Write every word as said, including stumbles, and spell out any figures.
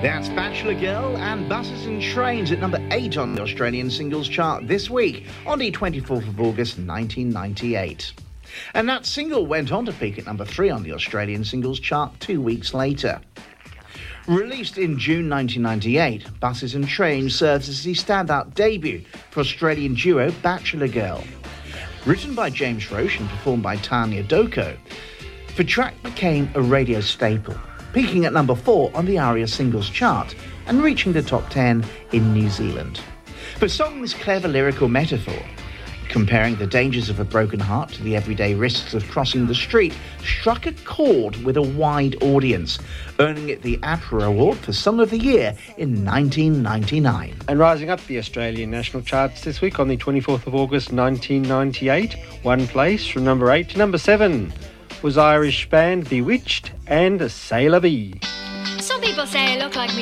That's Bachelor Girl and Buses and Trains at number eight on the Australian singles chart this week on the twenty-fourth of August nineteen ninety-eight. And that single went on to peak at number three on the Australian singles chart two weeks later. Released in June nineteen ninety-eight, Buses and Trains serves as the standout debut for Australian duo Bachelor Girl. Written by James Roche and performed by Tanya Doko, the track became a radio staple, peaking at number four on the ARIA singles chart and reaching the top ten in New Zealand. The song's clever lyrical metaphor, comparing the dangers of a broken heart to the everyday risks of crossing the street, struck a chord with a wide audience, earning it the APRA Award for Song of the Year in nineteen ninety-nine. And rising up the Australian national charts this week on the twenty-fourth of August nineteen ninety-eight, one place from number eight to number seven was Irish band Bewitched and C'est La Vie. Some people say I look like me.